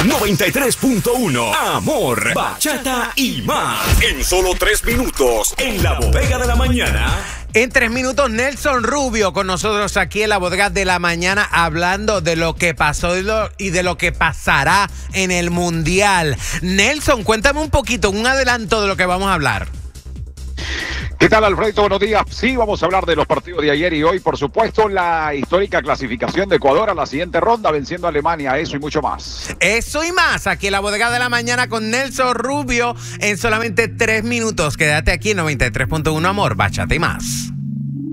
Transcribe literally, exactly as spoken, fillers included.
noventa y tres punto uno. Amor, bachata y más. En solo tres minutos, en la bodega de la mañana. En tres minutos, Nelson Rubio con nosotros aquí en la bodega de la mañana hablando de lo que pasó y, lo, y de lo que pasará en el Mundial. Nelson, cuéntame un poquito, un adelanto de lo que vamos a hablar. ¿Qué tal, Alfredo? Buenos días. Sí, vamos a hablar de los partidos de ayer y hoy. Por supuesto, la histórica clasificación de Ecuador a la siguiente ronda, venciendo a Alemania. Eso y mucho más. Eso y más, aquí en la bodega de la mañana con Nelson Rubio en solamente tres minutos. Quédate aquí en noventa y tres punto uno, Amor, bachata y más.